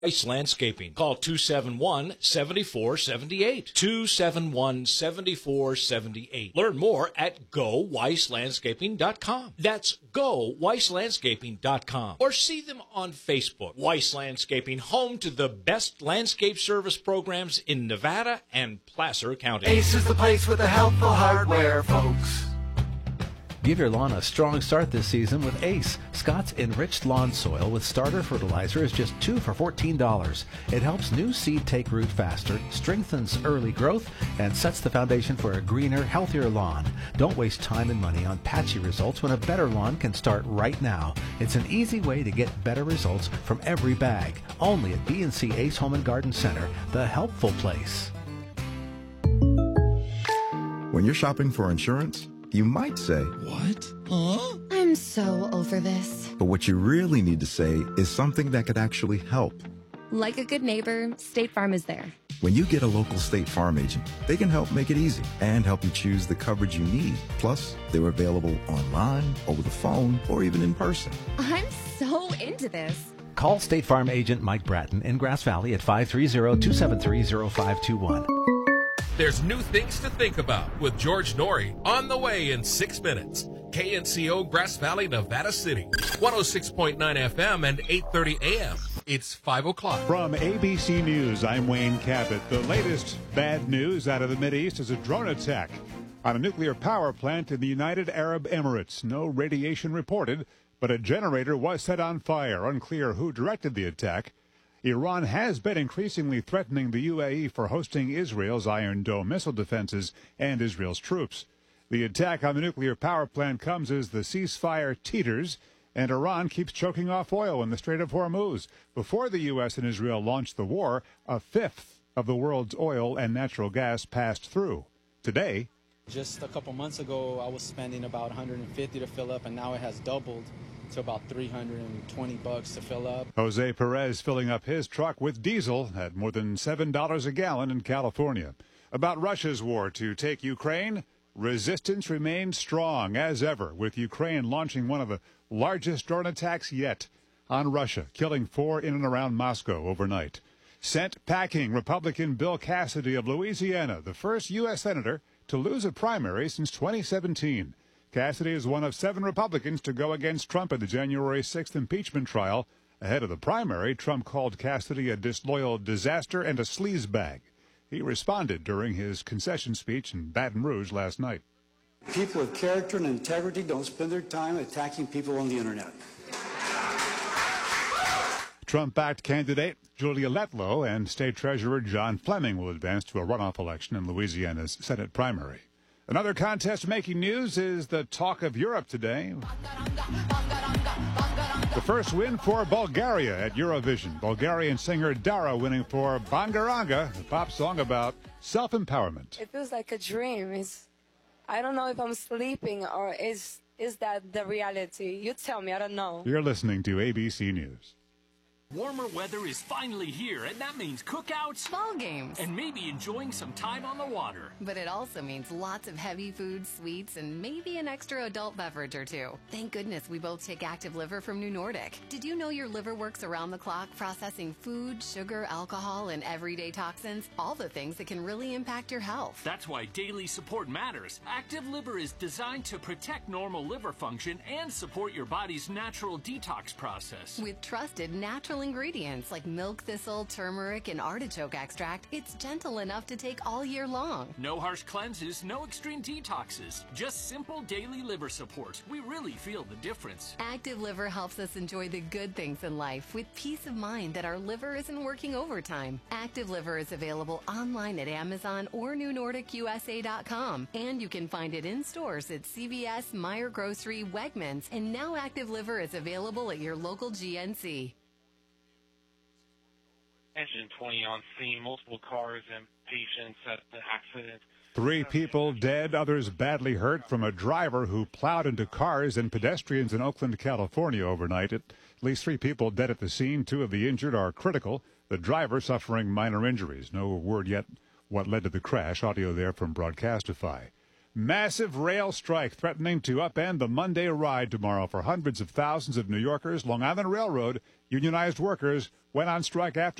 Weiss Landscaping. Call 271-7478. 271-7478. Learn more at GoWeissLandscaping.com. That's GoWeissLandscaping.com. Or see them on Facebook. Weiss Landscaping, home to the best landscape service programs in Nevada and Placer County. Ace is the place with the helpful hardware, folks. Give your lawn a strong start this season with Ace. Scott's Enriched Lawn Soil with starter fertilizer is just 2 for $14. It helps new seed take root faster, strengthens early growth, and sets the foundation for a greener, healthier lawn. Don't waste time and money on patchy results when a better lawn can start right now. It's an easy way to get better results from every bag. Only at B&C Ace Home and Garden Center, the helpful place. When you're shopping for insurance, you might say, "What? Huh?" I'm so over this. But what you really need to say is something that could actually help. Like a good neighbor, State Farm is there. When you get a local State Farm agent, they can help make it easy and help you choose the coverage you need. Plus, they're available online, over the phone, or even in person. I'm so into this. Call State Farm agent Mike Bratton in Grass Valley at 530-273-0521. There's new things to think about with George Norrie on the way in 6 minutes. KNCO Grass Valley, Nevada City, 106.9 FM and 8:30 AM. It's 5 o'clock. From ABC News, I'm Wayne Cabot. The latest bad news out of the Mideast is a drone attack on a nuclear power plant in the United Arab Emirates. No radiation reported, but a generator was set on fire. Unclear who directed the attack. Iran has been increasingly threatening the UAE for hosting Israel's Iron Dome missile defenses and Israel's troops. The attack on the nuclear power plant comes as the ceasefire teeters, and Iran keeps choking off oil in the Strait of Hormuz. Before the U.S. and Israel launched the war, a fifth of the world's oil and natural gas passed through. Today, just a couple months ago, I was spending about $150 to fill up, and now it has doubled to about $320 to fill up. Jose Perez filling up his truck with diesel at more than $7 a gallon in California. About Russia's war to take Ukraine, resistance remains strong as ever, with Ukraine launching one of the largest drone attacks yet on Russia, killing 4 in and around Moscow overnight. Sent packing Republican Bill Cassidy of Louisiana, the first U.S. senator to lose a primary since 2017. Cassidy is one of 7 Republicans to go against Trump in the January 6th impeachment trial. Ahead of the primary, Trump called Cassidy a disloyal disaster and a sleazebag. He responded during his concession speech in Baton Rouge last night. People of character and integrity don't spend their time attacking people on the internet. Trump-backed candidate Julia Letlow and State Treasurer John Fleming will advance to a runoff election in Louisiana's Senate primary. Another contest making news is the talk of Europe today. The first win for Bulgaria at Eurovision. Bulgarian singer Dara winning for Bangaranga, a pop song about self-empowerment. It feels like a dream. I don't know if I'm sleeping or is that the reality? You tell me, I don't know. You're listening to ABC News. Warmer weather is finally here, and that means cookouts, ball games, and maybe enjoying some time on the water. But it also means lots of heavy foods, sweets, and maybe an extra adult beverage or two. Thank goodness we both take Active Liver from New Nordic. Did you know your liver works around the clock processing food, sugar, alcohol, and everyday toxins? All the things that can really impact your health. That's why daily support matters. Active Liver is designed to protect normal liver function and support your body's natural detox process. With trusted natural ingredients like milk thistle, turmeric, and artichoke extract, it's gentle enough to take all year long. No harsh cleanses, no extreme detoxes, just simple daily liver support. We really feel the difference. Active Liver helps us enjoy the good things in life with peace of mind that our liver isn't working overtime. Active Liver is available online at Amazon or NewNordicUSA.com, and you can find it in stores at CVS, Meijer Grocery, Wegmans, and now Active Liver is available at your local GNC. Engine 20 on scene, multiple cars and patients at the accident. 3 people dead, others badly hurt from a driver who plowed into cars and pedestrians in Oakland, California overnight. At least 3 people dead at the scene. 2 of the injured are critical. The driver suffering minor injuries. No word yet what led to the crash. Audio there from Broadcastify. Massive rail strike threatening to upend the Monday ride tomorrow for hundreds of thousands of New Yorkers. Long Island Railroad unionized workers went on strike after